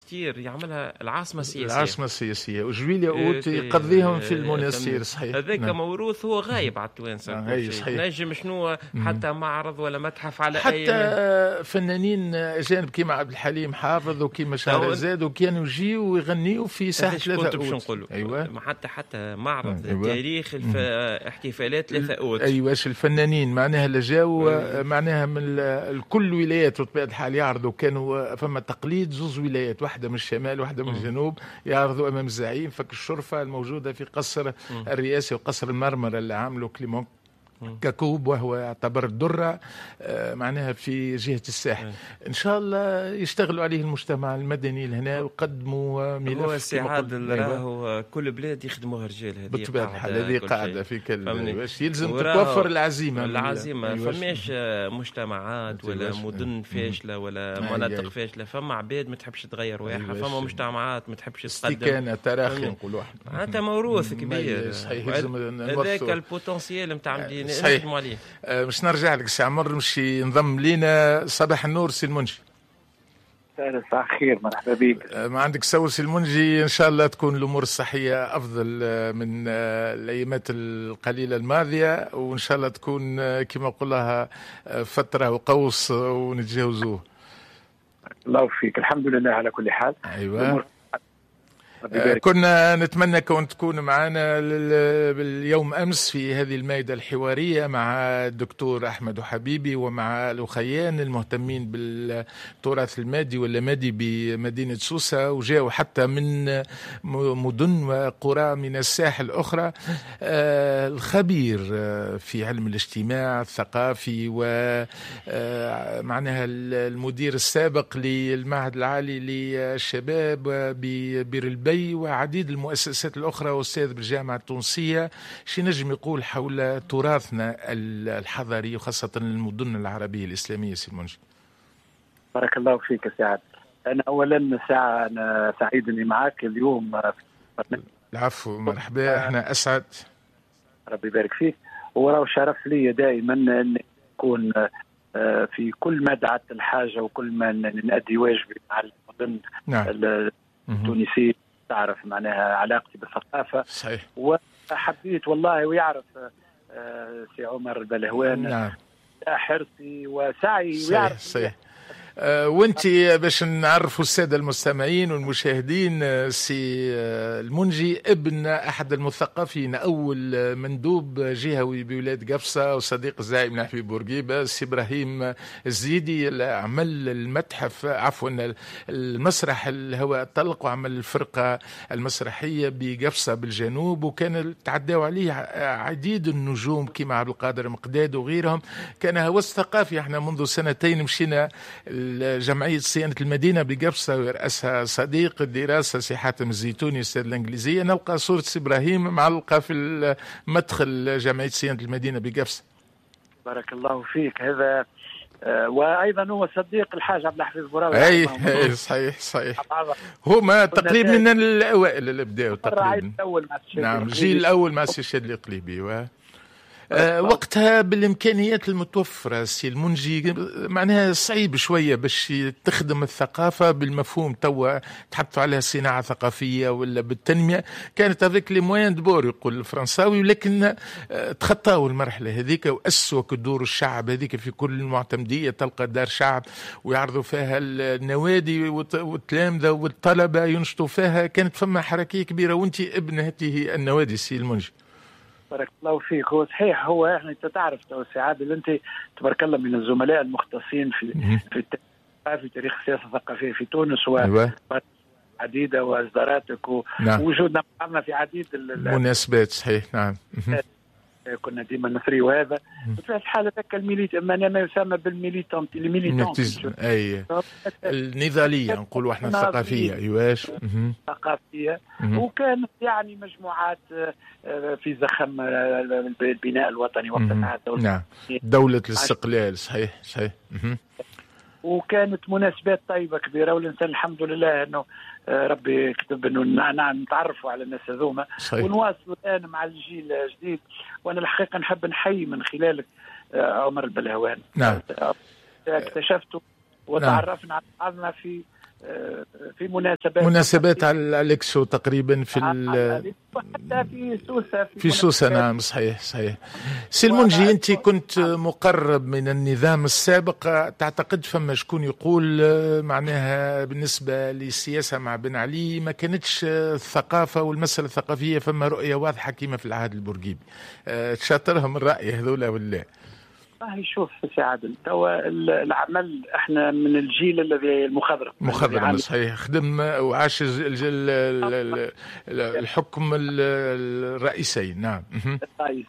مونستير يعملها العاصمة السياسية. العاصمة السياسية وجويليا أوت يقضيهم في المونستير. صحيح. هذاك موروث هو غايب على التوانسة. نجم شنو حتى معرض ولا متحف على حتى فنانين أجانب كيما عبد الحليم حافظ وكيما شهرزاد وكانوا يجيوا ويغنيوا في ساحة 3 أوت. أيوة. حتى معرض تاريخ احتفالات 3 أوت. أيوة. الفنانين معناها اللي جاوا معناها من كل ولايات بطبيعة الحال يعرضوا. كانوا فما تقليد زوز ولايات، واحدة من الشمال واحدة من الجنوب، يعرضوا أمام الزعيم فك الشرفة الموجودة في قصر الرئاسي وقصر المرمرة اللي عملوا كليمون كاكوب، وهو يعتبر الدرة معناها في جهة الساحل. إن شاء الله يشتغلوا عليه المجتمع المدني لهنا ويقدموا ملف. هو السعاد راهو كل بلاد يخدموها رجال. هذه بالطبع هذه قاعدة في كل واش يلزم تتوفر العزيمة. فماش مجتمعات ولا مدن فاشلة ولا مناطق فاشلة. فما عباد ما تحبش تغير واحد، فما مجتمعات ما تحبش تقدم. استكانة تراخي نقولوا احنا. هذا موروث كبير. هذاك البوتنسيال نتاع مدينة. صحيح. مش نرجع لك سي عمر، مشي نضم لينا صباح النور سي المنجي. صباح خير، مرحبا بك. ما عندك تصور سي المنجي، ان شاء الله تكون الامور الصحيه افضل من الايامات القليله الماضيه، وان شاء الله تكون كما قلها فتره وقوس ونتجاوزوه. الله فيك. الحمد لله على كل حال. ايوه. كنا نتمنى كون تكون معنا باليوم أمس في هذه المائدة الحوارية مع الدكتور أحمد حبيبي ومع الأخيان المهتمين بالتراث المادي واللامادي بمدينة سوسة، وجاءوا حتى من مدن وقرى من الساحل الأخرى. الخبير في علم الاجتماع الثقافي ومعناها المدير السابق للمعهد العالي للشباب ببير البي وعديد المؤسسات الأخرى وأستاذ بالجامعة التونسية. شي نجم يقول حول تراثنا الحضاري وخاصة المدن العربية الإسلامية سي المنجي؟ بارك الله فيك سعد. أنا أولا ساعة أنا سعيد أني معك اليوم. العفو، مرحبا. احنا أسعد. ربي يبارك فيك. وراه شرف لي دائما أن أكون في كل ما دعت الحاجة وكل ما نأدي واجبي مع المدن التونسية. تعرف معناها علاقتي بالثقافة. صحيح. وحبيت والله ويعرف سي عمر البلهوان. نعم. حرصي وسعي. صحيح. ويعرف. صحيح. وانت باش نعرفوا السادة المستمعين والمشاهدين، سي المنجي ابن أحد المثقفين، أول مندوب جهوي بولاية قفصة وصديق الزعيم نحفي بورقيبة سي إبراهيم الزيدي، اللي عمل المتحف عفوا المسرح الهواء الطلق، وعمل الفرقة المسرحية بقفصة بالجنوب، وكان تعداوا عليه عديد النجوم كما عبد القادر مقداد وغيرهم. كان هوس ثقافي. احنا منذ سنتين مشينا جمعية صيانة المدينة بقفصة ويرأسها صديق الدراسة سي حاتم الزيتوني أستاذ الإنجليزية، نلقى صورة سي إبراهيم معلقة في مدخل جمعية صيانة المدينة بقفصة. بارك الله فيك. هذا وأيضا هو صديق الحاج عبد الحفيظ بوراوي. أي صحيح صحيح. هما تقريبا من الأوائل اللي بدأوا تقريبا. نعم، الجيل الأول مع السي الشادلي القليبي. وقتها بالإمكانيات المتوفرة سي المنجي معناها صعيب شوية باش تخدم الثقافة بالمفهوم توا تحطوا عليها صناعة ثقافية ولا بالتنمية. كانت هذيك لي موان دبور يقول الفرنساوي، ولكن تخطاوا المرحلة هذيك وأسسوا كدور الشعب هذيك في كل المعتمدية. تلقى دار شعب ويعرضوا فيها النوادي والتلامذة والطلبة ينشطوا فيها. كانت فما حركية كبيرة، وانت ابن هذه النوادي سي المنجي. بارك الله فيك. هو صحيح. هو يعني انت تعرف سعاد اللي انت تبارك الله من الزملاء المختصين في تاريخ السياسه الثقافيه في تونس عديدة واصداراتك ووجودنا معنا في عديد المناسبات. صحيح. نعم. كنا ديما نثري. وهذا في الحالة ما يسمى بالميليتانت اي النضالية نقولوا احنا الثقافية. ايواش ثقافية. وكانت يعني مجموعات في زخم البناء الوطني وقتها. نعم، دولة الاستقلال. صحيح صحيح. وكانت مناسبات طيبة كبيرة، والإنسان الحمد لله أنه ربي كتب أنه نتعرفوا على الناس هذوما ونواصلوا الآن مع الجيل الجديد. وأنا الحقيقة نحب نحيي من خلالك عمر البلهوان. نعم. اكتشفت وتعرفنا على بعضنا في في مناسبات على الإكسو تقريبا في حتى في سوسة. في سوسة نعم صحيح. سي المنجي، أنت كنت مقرب من النظام السابق، تعتقد فما شكون يقول معناها بالنسبة للسياسة مع بن علي ما كانتش الثقافة والمسألة الثقافية فما رؤية واضحة كما في العهد البورقيبي، تشاطرهم الرأي هذولا ولا؟ شوف سي عادل، توا العمل احنا من الجيل الذي المخضرم صحيح، خدم وعاش الحكم الرئيسي. نعم الرئيس.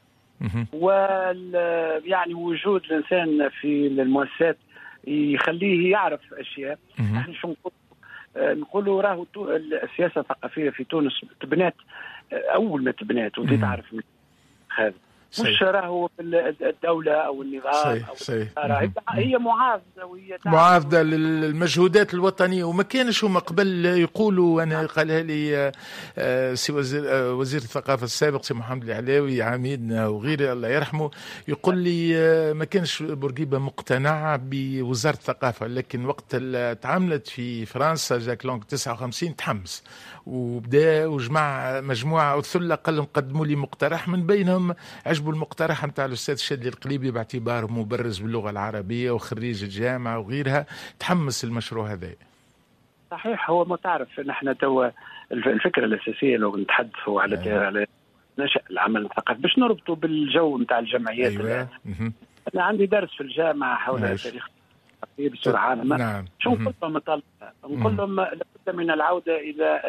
يعني وجود الانسان في المؤسسات يخليه يعرف اشياء. احنا شو نقولوا راهو السياسه الثقافيه في تونس تبنات اول ما تبنات ودي تعرف هذا مش راهو الدولة أو النظام صحيح. هي معارضة للمجهودات الوطنية، وما كانش هما قبل يقولوا، وأنا قالها لي سي وزير الثقافة السابق سي محمد العلاوي عميدنا وغيره الله يرحمه، يقول لي ما كانش بورقيبة مقتنع بوزارة الثقافة، لكن وقت تعاملت في فرنسا جاك لونغ 59 تحمس وبدا وجمع مجموعة أو ثلة، قال لهم قدموا لي مقترح، من بينهم عجبوا المقترح نتاع الأستاذ شادلي القليبي باعتباره مبرز باللغة العربية وخريج الجامعة وغيرها، تحمس المشروع هذا. صحيح، هو ما تعرف نحن توا الفكرة الأساسية لو نتحدثوا على نشأ العمل الثقافي باش نربطوا بالجو نتاع الجمعيات. أيوة. أنا عندي درس في الجامعة حول تاريخ بصورة عامة. نعم. شو نقول لهم نقول لهم لابد من العودة إلى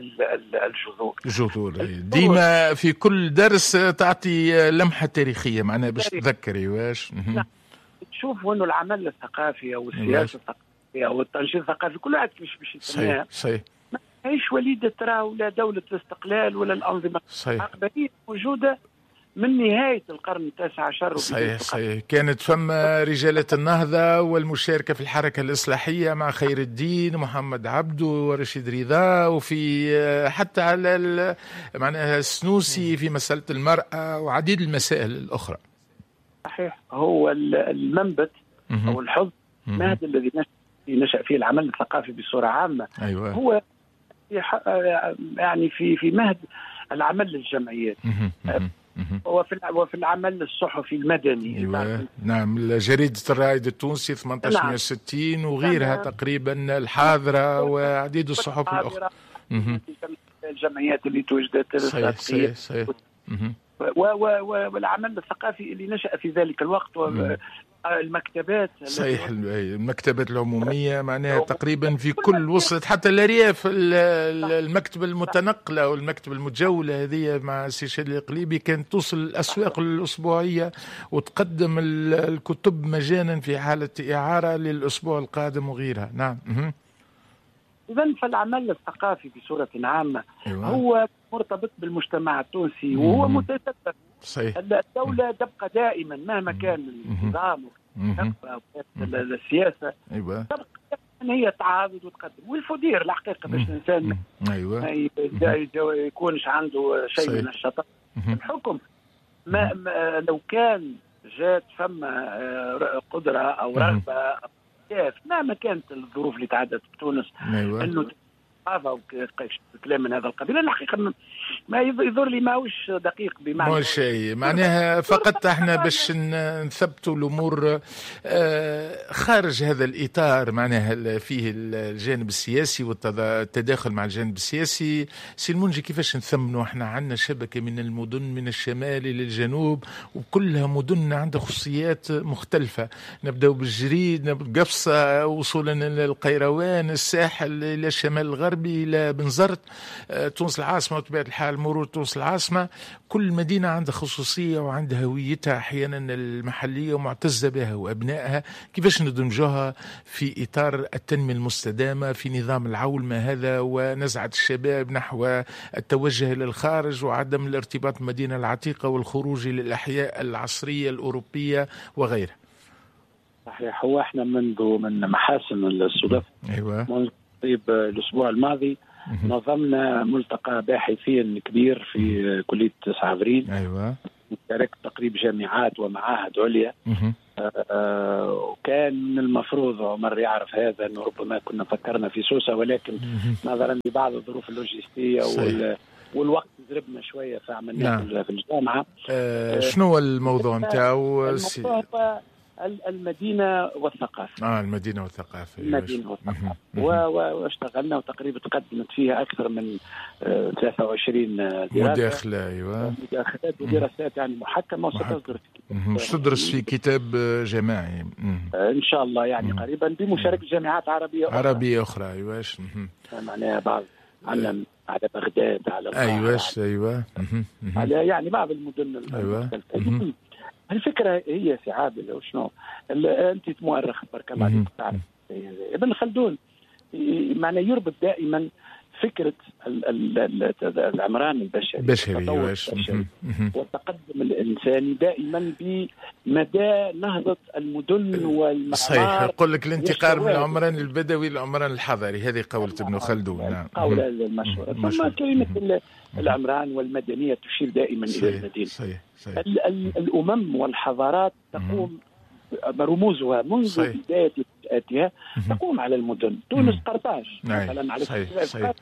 الجذور. ديما في كل درس تعطي لمحة تاريخية معناها باش تذكري واش. تشوف انه العمل الثقافي او السياسة الثقافية او التنشيط الثقافي كل واحد باش يسميها صحيح. ما هيش وليدة ترى ولا دولة الاستقلال ولا الأنظمة العقبية موجودة من نهاية القرن التاسع عشر. صحيح. كانت فما رجالة النهضة والمشاركة في الحركة الإصلاحية مع خير الدين محمد عبده ورشيد رضا، وفي حتى على معناها السنوسي في مسألة المرأة وعديد المسائل الأخرى. صحيح، هو المنبت أو الحظ المهد الذي نشأ فيه العمل الثقافي بصورة عامة. أيوة. هو يعني في مهد العمل للجمعيات وفي العمل الصحفي المدني. أيوة. نعم، جريدة الرائد التونسي 1860 وغيرها تقريبا الحاضرة وعديد الصحف الأخرى. الجمعيات اللي توجدت. صحيح. والعمل الثقافي اللي نشأ في ذلك الوقت المكتبات. صحيح، المكتبات العمومية معناها تقريبا في كل وصلت حتى الأرياف، المكتبة المتنقلة والمكتبة المتجولة هذه مع سي شادلي القليبي كانت توصل الأسواق الأسبوعية وتقدم الكتب مجانا في حالة إعارة للأسبوع القادم وغيرها. نعم. إذن فالعمل الثقافي بصورة عامة هو مرتبط بالمجتمع التونسي وهو متستر. صحيح. الدولة تبقى دائما مهما كان النظام السياسة تبقى هي تعاضد وتقدم، والفدير الحقيقة باش الإنسان ما يكونش عنده شيء من الشطط الحكم. ما لو كان جات فما قدرة أو رغبة مهما كانت الظروف اللي تعدت بتونس انه هذا كلام من هذا القبيل، الحقيقه ما يظهر لي ماهوش دقيق بمعنى مو شيء معناها فقط احنا باش نثبتوا الامور خارج هذا الاطار معناها فيه الجانب السياسي والتداخل مع الجانب السياسي. سي المنجي، كيفاش نثمنوا احنا عندنا شبكه من المدن من الشمال الى الجنوب وكلها مدن عندها خصوصيات مختلفه، نبداو بالجريد قفصه وصولا الى القيروان الساحل الى الشمال الغربي الى بنزرت تونس العاصمه وطبيعه الحال مرور تونس العاصمه. كل مدينه عندها خصوصيه وعندها هويتها احيانا المحليه ومعتزه بها وابنائها. كيفاش ندمجوها في اطار التنميه المستدامه في نظام العولمه هذا ونزعه الشباب نحو التوجه الى الخارج وعدم الارتباط بالمدينه العتيقه والخروج الى الاحياء العصريه الاوروبيه وغيرها. صحيح، هو احنا من محاسن الصدف منذ الأسبوع الماضي نظمنا ملتقى باحثي كبير في كلية 9 أبريل. شاركت تقريب جامعات ومعاهد عليا. وكان المفروض عمر يعرف هذا أنه ربما كنا فكرنا في سوسة، ولكن نظرا لبعض الظروف اللوجستية والوقت زربنا شوية فعملناه في الجامعة. شنو الموضوع نتاعو؟ الموضوع المدينة والثقافة. المدينة والثقافة. المدينة والثقافة. واشتغلنا وتقريبا تقدمت فيها أكثر من 23 دراسة. مداخلة. أيوة. مداخلات ودراسات يعني محكمة وستصدر تدرس في كتاب جماعي إن شاء الله يعني قريبا بمشاركة جامعات عربية أخرى. أيوة. معناها بعض على بغداد على أيوة. على يعني بعض المدن. أيوة. الفكرة هي سي عادل وشنو أنت مؤرخ بارك الله عليك تعرف ابن خلدون معناه يربط دائما فكرة العمران البشري والتقدم الإنساني دائما بمدى نهضة المدن والمعمار. صحيح. يقول لك الانتقال من العمران البدوي للعمران الحضري، هذه قولة ابن خلدون. نعم. قولة المشهورة. ثم كلمة العمران والمدنية تشير دائما إلى المدينة. صحيح. الأمم والحضارات تقوم رموزها منذ بداية تأتيها تقوم على المدن. تونس قرطاج مثلا على صحيح.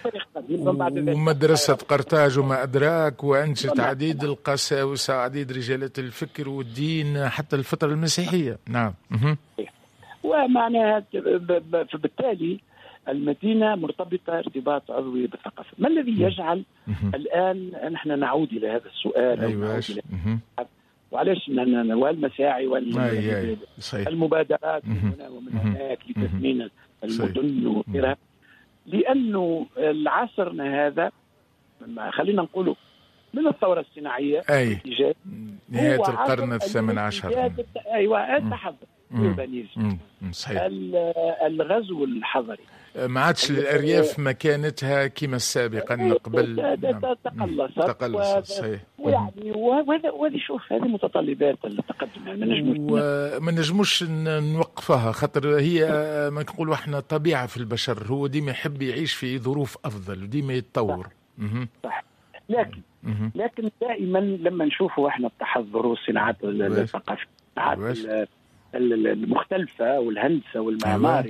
ومدرسة قرطاج وما أدراك، وأنشئت عديد القساوسة وعديد رجالات الفكر والدين حتى الفترة المسيحية. نعم. ومعناها فبالتالي المدينة مرتبطة ارتباط عضوي بالثقافة. ما الذي يجعل الآن نحن نعود إلى هذا السؤال؟ أيوة. وعلاش والمساعي والمبادرات من هنا ومن هناك لتثمين المدن وغيرها؟ لأنه العصرنا هذا خلينا نقوله من الثورة الصناعية نهاية القرن الثامن عشر. أيوة. التحضر صحيح. الغزو الحضري ما عادش الأرياف مكانتها كما السابقا قبل. تقلصت. صحيح. ويعني وهذه شوف هذه متطلبات التقدم. ما نجموش نوقفها، خاطر هي ما نقولوا احنا طبيعة في البشر، هو ديما يحب يعيش في ظروف أفضل وديما يتطور. صح. لكن دائما لما نشوفوا احنا التحضر والصناعات الثقافية المختلفة والهندسة والمعمار.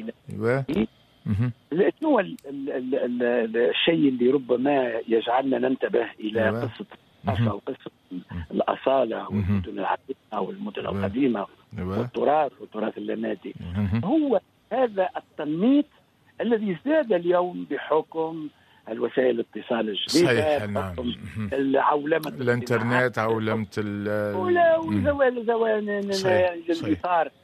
شنو الشيء اللي ربما يجعلنا ننتبه إلى قصة الثقافة وقصة الأصالة والمدن العتيقة والمدن القديمة والتراث اللامادي؟ هو هذا التنميط الذي ازداد اليوم بحكم الوسائل الاتصال الجديدة. صحيح. نعم. عولمة الانترنت، عولمة وزوال اللي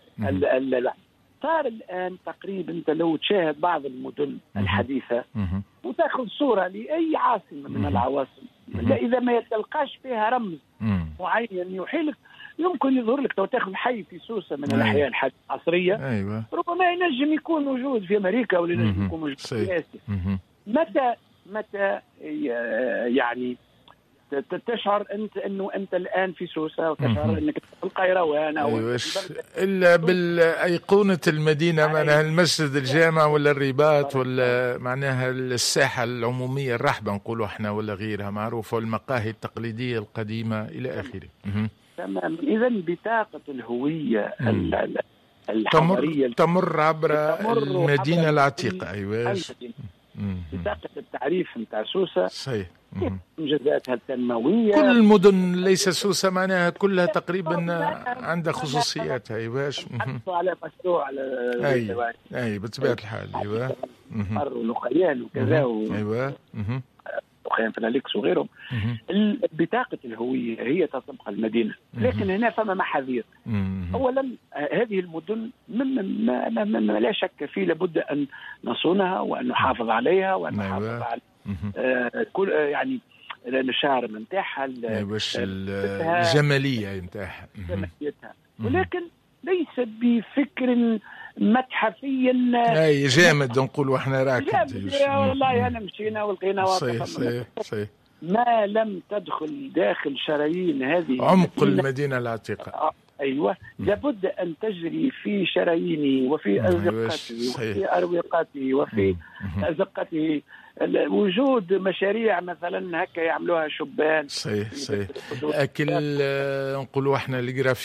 صار الآن تقريبا. انت لو تشاهد بعض المدن الحديثة وتاخذ صورة لأي عاصمة من العواصم، إذا ما يتلقاش فيها رمز معين يحيلك، يمكن يظهر لك لو تاخذ حي في سوسة من الأحياء العصرية ربما ينجم يكون موجود في أمريكا ولا ينجم يكون موجود في آسيا. متى يعني تشعر أنت أنه أنت الآن في سوسة وتشعر أنك في القيروان أو إلا بالأيقونة المدينة، معناها المسجد الجامع ولا الرباط ولا معناها الساحة العمومية الرحبة نقولوا احنا ولا غيرها معروفة، والمقاهي التقليدية القديمة إلى آخره. تمام. إذا بطاقة الهوية الحضارية تمر عبر المدينة العتيقة. أيوة. بطاقة التعريف نتاع سوسة. صحيح. إنجازاتها التنموية. كل المدن ليس سوسة معناها كلها تقريبا عندها خصوصياتها. أيواش. على مشروع أي بطبيعة الحال. أيوة. مر ولقيان وكذا. أيوة. وخيان فناليكس وغيرهم. بطاقة الهوية هي تطبق المدينة، لكن هنا فما محاذير. أولا هذه المدن ما لا شك فيه لابد أن نصونها وأن نحافظ عليها وأن نحافظ على كل يعني الشعر نتاعها الجمالية نتاعها ولكن ليس بفكر متحفيا جامد نقولوا احنا راكد. والله أنا مشينا ولقينا صحيح. ما لم تدخل داخل شرايين هذه عمق المدينة العتيقة. أيوة. لابد أن تجري في شرايينه وفي أزقته وفي أروقته وفي أزقته وجود مشاريع مثلا هكا يعملوها شبان. صحيح. اكل نقولوا احنا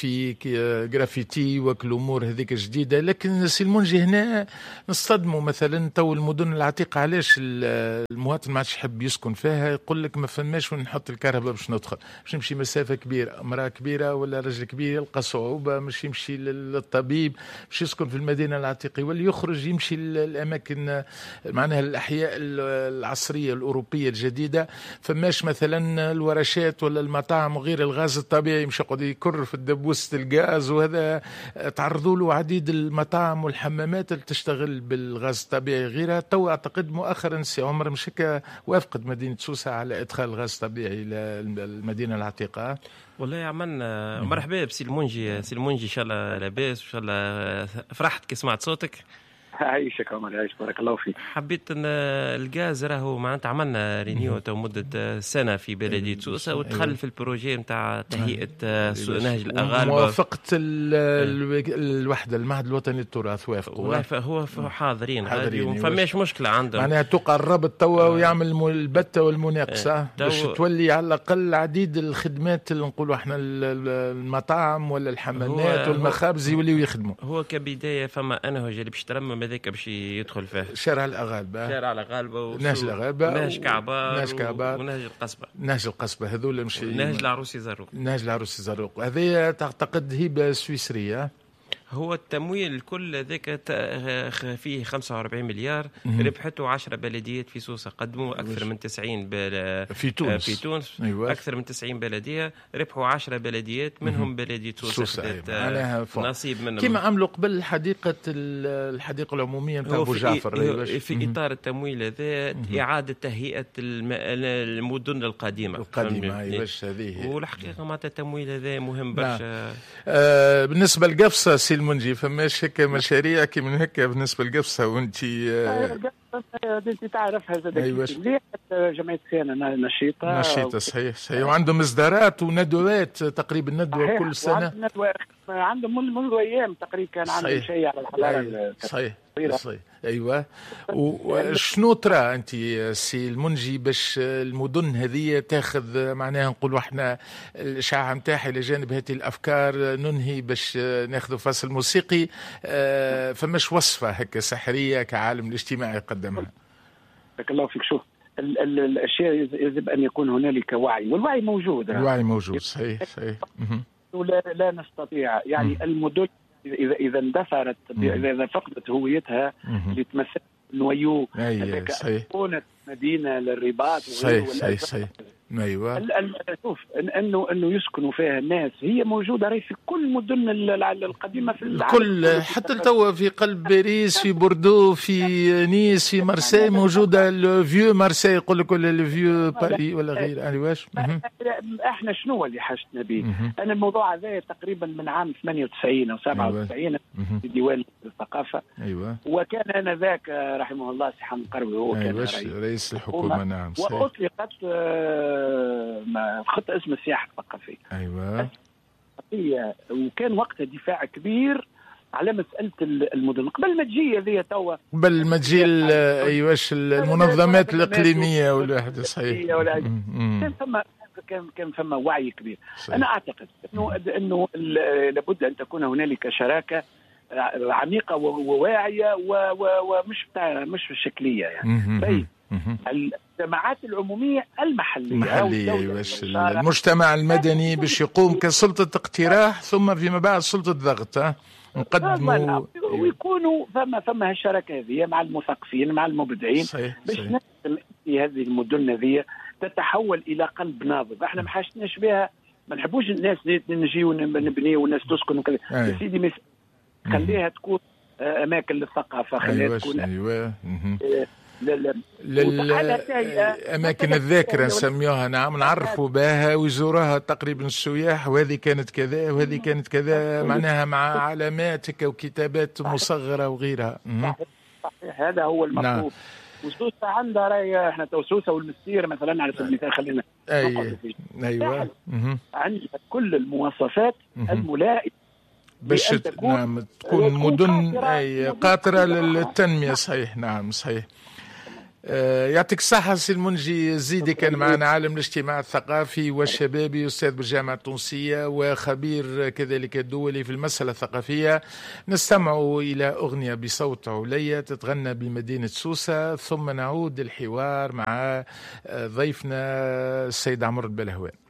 الجرافيتي وكل الامور هذيك جديده. لكن سي المنجي هنا نصطدموا مثلا تو المدن العتيقه، علاش المواطن ما عادش يحب يسكن فيها؟ يقول لك ما فماش وين نحط الكهرباء باش ندخل، باش نمشي مسافه كبيره، امراه كبيره ولا رجل كبير يلقى صعوبه مش يمشي للطبيب، باش يسكن في المدينه العتيقه واللي يخرج يمشي للاماكن معناها الاحياء العصريه الاوروبيه الجديده. فماش مثلا الورشات ولا المطاعم وغير الغاز الطبيعي مش يقعد يكر في الدبوسه الغاز، وهذا تعرضوا له عديد المطاعم والحمامات اللي تشتغل بالغاز الطبيعي غيرها. تو اعتقد مؤخرا سي عمر مش هيك وافقت مدينه سوسه على ادخال الغاز الطبيعي الى المدينه العتيقه. والله عملنا مرحبا بسي المنجي. سي المنجي ان شاء الله لاباس، ان شاء الله فرحت كي سمعت صوتك. عايشك عمر، عايش بارك الله فيك. حبيت ان الغاز راهو معناتها عملنا رينيو تو مده سنه في بلديه سوسه، ودخل في البروجي نتاع تهيئه نهج الاغالبه. موافقه الوحده المعهد الوطني للتراث وافقوا. هو حاضرين وما فماش مشكله عندهم، معناها توقع الربط توا ويعمل البته والمناقصه باش تولي على الاقل عديد الخدمات اللي نقولوا احنا المطاعم ولا الحمامات والمخابز يوليو يخدموا. هو كبدايه فما انهج اللي باش ترمم هذاك باش يدخل فيه شارع الأغالبة ونهج الأغالبة ونهج كعبار ونهج القصبة هذول مش نهج العروسي زروق. هذه تعتقد هبة سويسرية. هو التمويل الكل ذاك فيه 45 مليار، ربحته 10 بلديات في سوسة قدموا أكثر من 90 في تونس. أيوة. أكثر من 90 بلدية ربحوا 10 بلديات منهم بلدية سوسة نصيب منهم. كما عملوا قبل الحديقة العمومية نتاع أبو جعفر في إطار التمويل هذا إعادة تهيئة المدن القديمة. هذه والحقيقة معناتها التمويل هذا مهم برشا. بالنسبة لقفصة المنجي فماش هيك مشاريع كي من هيك بالنسبه لقفصه وانت انت تعرف هذا ليه جمعيه خيانه نشيطه صحيح وعندهم اصدارات وندوات تقريبا ندوه كل سنه. عندهم منذ ايام تقريبا كان عندهم شيء على الحضاره. صحيح ايوه. وشنو ترى انت سي المنجي باش المدن هذه تاخذ معناها نقولوا احنا الاشعاع نتاعها الى جانب هذه الافكار ننهي باش ناخذوا فصل موسيقي، فماش وصفه هكا سحريه كعالم الاجتماع يقدمها؟ بارك الله فيك. شوف الاشياء يجب ان يكون هنالك وعي، والوعي موجود. الوعي موجود صحيح. لا نستطيع يعني المدن إذا اندثرت، إذا فقدت هويتها اللي تمثل نويو كونت مدينة للرباط. صحيح. ايوه. شوف انه يسكنوا فيها الناس هي موجوده راهي في كل مدن القديمه في العالم كل، حتى توا في قلب باريس، في بوردو، في نيس، في مارسي موجوده. الفيو مارسي يقول لك ولا الفيو باري ولا غير. انا واش احنا شنو اللي حاجتنا به؟ انا الموضوع هذا تقريبا من عام 98 او 97 في ديوان الثقافه. ايوه. وكان انذاك رحمه الله سي حمد قروي هو كان رئيس الحكومه. نعم صحيح. واطلقت خطة اسم السياحة الثقافية. أيوة. وكان وقتها دفاع كبير على مسألة المدن قبل ما تجي هذه توا، قبل ما تجي أيواش المنظمات الإقليمية والواحد. صحيح. كان فما وعي كبير. صحيح. أنا أعتقد إنه لابد أن تكون هنالك شراكة عميقة وواعية مش شكلية يعني. الجماعات العمومية المحلية المجتمع المدني باش يقوم كسلطة اقتراح ثم فيما بعد سلطة ضغط نقدموا ويكونوا فما هالشراكة هذه مع المثقفين مع المبدعين باش في هذه المدن هذه تتحول إلى قلب نابض. احنا ما حاجتناش بها، ما نحبوش الناس نجي ونبني والناس تسكن وكذا. يا سيدي خليها تكون أماكن للثقافة، خليها تكون أماكن الذاكرة نسميوها. نعم نعرفوا بها ويزوروها تقريبا السياح، وهذه كانت كذا وهذه كانت كذا معناها مع علامات وكتابات مصغرة وغيرها. صحيح. هذا هو المطلوب. نعم. وسوسة عندها راي احنا سوسة والمسير مثلا على سبيل المثال خلينا ايوه عندها كل المواصفات الملائمة باش تكون مدن قاطرة للتنمية. صحيح. نعم صحيح. يعطيك الصحة سي المنجي. زيدي كان معنا عالم الاجتماع الثقافي والشبابي، أستاذ بالجامعة التونسية وخبير كذلك دولي في المسألة الثقافية. نستمع إلى أغنية بصوت عليا تتغنى بمدينة سوسة، ثم نعود الحوار مع ضيفنا السيد عمرو البلهوان.